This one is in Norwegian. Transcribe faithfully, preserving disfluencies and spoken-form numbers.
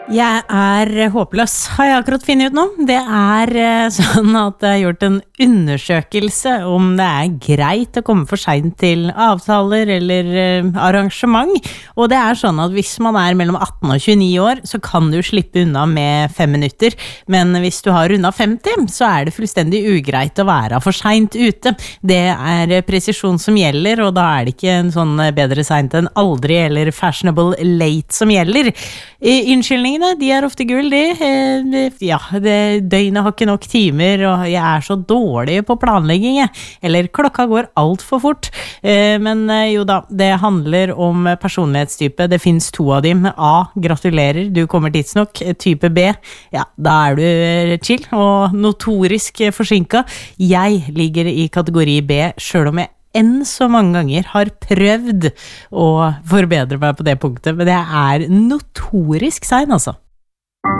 Jeg er håpløs, har jeg akkurat finnet ut nå. Det er eh, sånn at jeg har gjort en undersøkelse om det er greit å komme for sent til avtaler eller eh, arrangement. Og det er sånn at hvis man er mellom atten og tjueni år, så kan du slippe unna med fem minutter. Men hvis du har unna femti, så er det fullstendig ugreit å være for sent ute. Det er presisjon som gjelder, og da er det ikke en sånn bedre sent enn aldri eller fashionable late som gjelder. I unnskyldningen de er ofte gull, de. Ja, det, døgnet har ikke nok timer, og jeg er så dårlig på planlegging, jeg. Eller klokka går alt for fort. Men jo da, det handler om personlighetstype. Det finnes to av dem. A, gratulerer, du kommer tidsnok. Type B, ja, da er du chill og notorisk forsinket. Jeg ligger i kategori B, selv om jeg enn så mange ganger har prøvd å forbedre meg på det punktet, men jeg er notorisk sein, altså.